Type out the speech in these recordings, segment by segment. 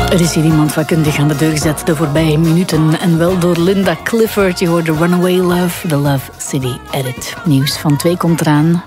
Er is hier iemand vakkundig aan de deur gezet de voorbije minuten. En wel door Linda Clifford. Je hoort de Runaway Love, de Love City Edit. Nieuws van 2 komt eraan.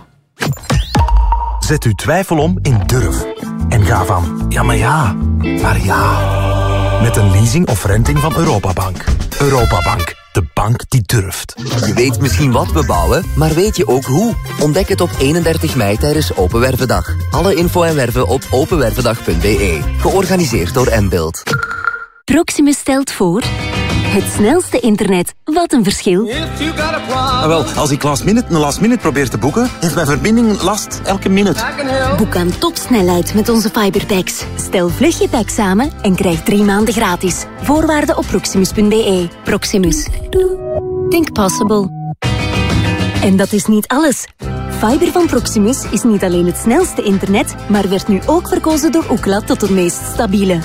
Zet uw twijfel om in durf. En ga van ja, maar ja, naar ja. Met een leasing of renting van Europabank. Europabank, de bank die durft. Je weet misschien wat we bouwen, maar weet je ook hoe? Ontdek het op 31 mei tijdens Open Wervendag. Alle info en werven op openwervendag.be. Georganiseerd door Nbeeld. Proximus stelt voor... Het snelste internet. Wat een verschil. Wel, als ik last minute probeer te boeken, heeft mijn verbinding last elke minuut. Boek aan topsnelheid met onze fiberpacks. Stel vlug je pack samen en krijg 3 maanden gratis. Voorwaarden op proximus.be. Proximus. Think possible. En dat is niet alles. Fiber van Proximus is niet alleen het snelste internet, maar werd nu ook verkozen door Ookla tot het meest stabiele.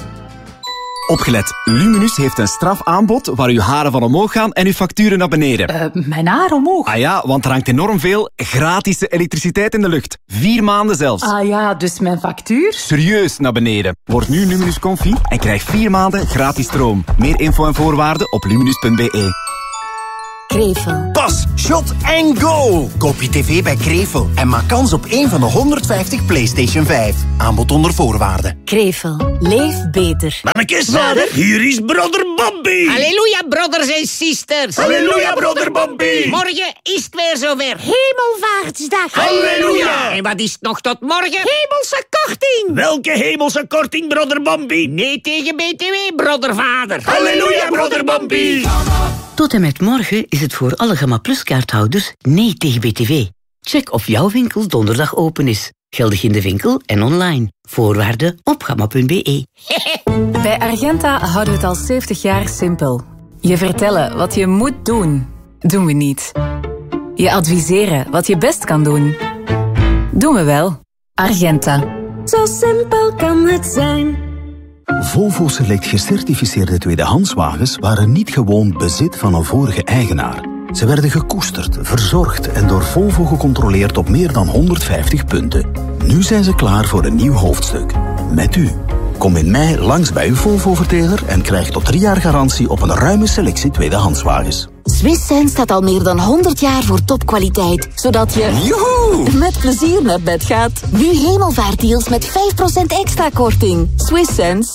Opgelet, Luminus heeft een strafaanbod waar uw haren van omhoog gaan en uw facturen naar beneden. Mijn haar omhoog? Ah ja, want er hangt enorm veel gratis elektriciteit in de lucht. 4 maanden zelfs. Ah ja, dus mijn factuur? Serieus naar beneden. Word nu Luminus Confi en krijg 4 maanden gratis stroom. Meer info en voorwaarden op luminus.be. Krevel. Pas, shot en go! Koop je tv bij Krevel en maak kans op 1 van de 150 PlayStation 5. Aanbod onder voorwaarden. Krevel. Leef beter. Mannekes, vader, hier is Brother Bobby. Halleluja, brothers en sisters. Halleluja, Brother Bobby. Morgen is het weer zover. Hemelvaartsdag. Halleluja. En wat is het nog tot morgen? Hemelse korting. Welke hemelse korting, Brother Bobby? Nee tegen BTW, brothervader. Halleluja, Brother Bobby. Tot en met morgen is het voor alle Gamma Plus kaarthouders nee tegen BTW. Check of jouw winkel donderdag open is. Geldig in de winkel en online. Voorwaarden op gamma.be. Bij Argenta houden we het al 70 jaar simpel. Je vertellen wat je moet doen, doen we niet. Je adviseren wat je best kan doen, doen we wel. Argenta. Zo simpel kan het zijn. Volvo Select gecertificeerde tweedehandswagens waren niet gewoon bezit van een vorige eigenaar. Ze werden gekoesterd, verzorgd en door Volvo gecontroleerd op meer dan 150 punten. Nu zijn ze klaar voor een nieuw hoofdstuk. Met u. Kom in mei langs bij uw Volvo-verteler en krijg tot 3 jaar garantie op een ruime selectie tweedehandswagens. Swiss Sense staat al meer dan 100 jaar voor topkwaliteit, zodat je Joehoe! met plezier naar bed gaat. Nu hemelvaartdeals met 5% extra korting. Swiss Sense.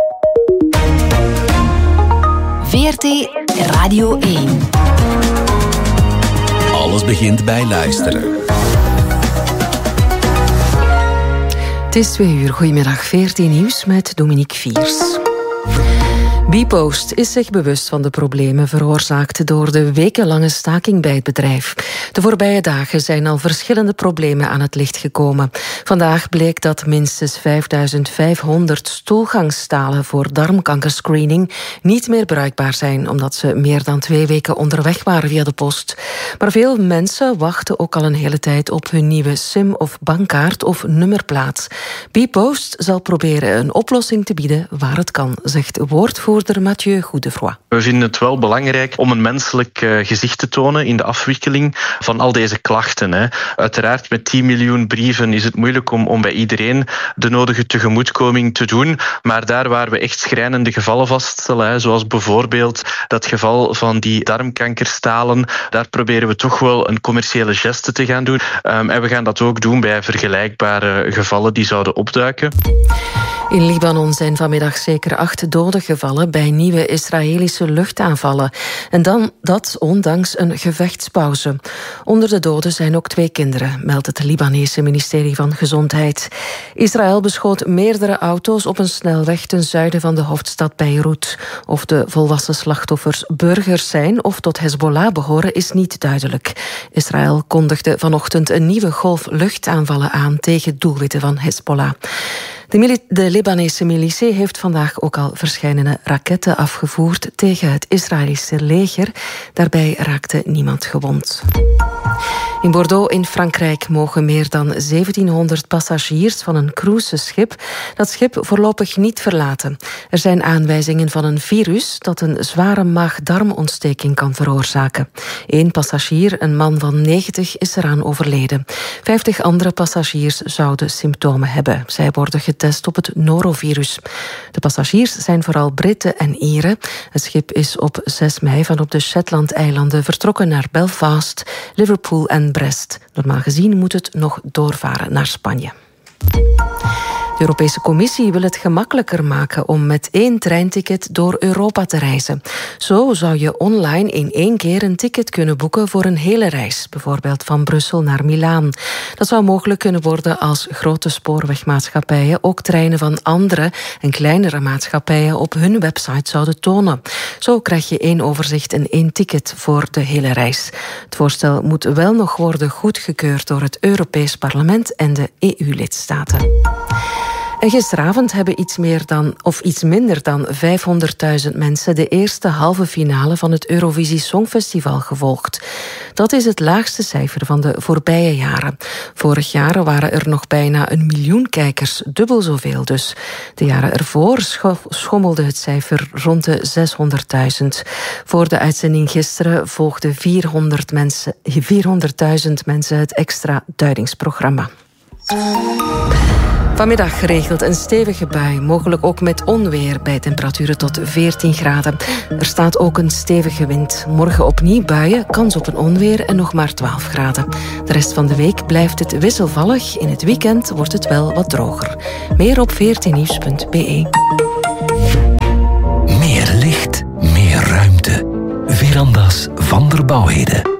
VRT Radio 1. Alles begint bij luisteren. Het is 2 uur. Goedemiddag, VRT Nieuws met Dominique Viers. Bpost is zich bewust van de problemen veroorzaakt door de wekenlange staking bij het bedrijf. De voorbije dagen zijn al verschillende problemen aan het licht gekomen. Vandaag bleek dat minstens 5500 stoelgangsstalen voor darmkankerscreening niet meer bruikbaar zijn, omdat ze meer dan 2 weken onderweg waren via de post. Maar veel mensen wachten ook al een hele tijd op hun nieuwe SIM of bankkaart of nummerplaat. Bpost zal proberen een oplossing te bieden waar het kan, zegt woordvoerder Mathieu Goedefroy. We vinden het wel belangrijk om een menselijk gezicht te tonen in de afwikkeling van al deze klachten. Uiteraard met 10 miljoen brieven is het moeilijk om bij iedereen de nodige tegemoetkoming te doen. Maar daar waar we echt schrijnende gevallen vaststellen, zoals bijvoorbeeld dat geval van die darmkankerstalen, daar proberen we toch wel een commerciële geste te gaan doen. En we gaan dat ook doen bij vergelijkbare gevallen die zouden opduiken. In Libanon zijn vanmiddag zeker 8 doden gevallen bij nieuwe Israëlische luchtaanvallen. En dan dat ondanks een gevechtspauze. Onder de doden zijn ook 2 kinderen, meldt het Libanese ministerie van Gezondheid. Israël beschoot meerdere auto's op een snelweg ten zuiden van de hoofdstad Beirut. Of de volwassen slachtoffers burgers zijn of tot Hezbollah behoren is niet duidelijk. Israël kondigde vanochtend een nieuwe golf luchtaanvallen aan tegen doelwitten van Hezbollah. De Libanese militie heeft vandaag ook al verscheidene raketten afgevoerd tegen het Israëlische leger. Daarbij raakte niemand gewond. In Bordeaux in Frankrijk mogen meer dan 1700 passagiers van een cruiseschip dat schip voorlopig niet verlaten. Er zijn aanwijzingen van een virus dat een zware maag-darmontsteking kan veroorzaken. 1 passagier, een man van 90, is eraan overleden. 50 andere passagiers zouden symptomen hebben. Zij worden getest op het norovirus. De passagiers zijn vooral Britten en Ieren. Het schip is op 6 mei van op de Shetland-eilanden vertrokken naar Belfast, Liverpool en Brest. Normaal gezien moet het nog doorvaren naar Spanje. De Europese Commissie wil het gemakkelijker maken om met 1 treinticket door Europa te reizen. Zo zou je online in 1 keer een ticket kunnen boeken voor een hele reis, bijvoorbeeld van Brussel naar Milaan. Dat zou mogelijk kunnen worden als grote spoorwegmaatschappijen ook treinen van andere en kleinere maatschappijen op hun website zouden tonen. Zo krijg je 1 overzicht en 1 ticket voor de hele reis. Het voorstel moet wel nog worden goedgekeurd door het Europees Parlement en de EU-lidstaten. En gisteravond hebben iets minder dan 500.000 mensen de eerste halve finale van het Eurovisie Songfestival gevolgd. Dat is het laagste cijfer van de voorbije jaren. Vorig jaar waren er nog bijna 1 miljoen kijkers, dubbel zoveel dus. De jaren ervoor schommelde het cijfer rond de 600.000. Voor de uitzending gisteren volgden 400.000 mensen het extra duidingsprogramma. Vanmiddag geregeld een stevige bui, mogelijk ook met onweer bij temperaturen tot 14 graden. Er staat ook een stevige wind. Morgen opnieuw buien, kans op een onweer en nog maar 12 graden. De rest van de week blijft het wisselvallig. In het weekend wordt het wel wat droger. Meer op 14nieuws.be. Meer licht, meer ruimte. Veranda's van der Bouwheden.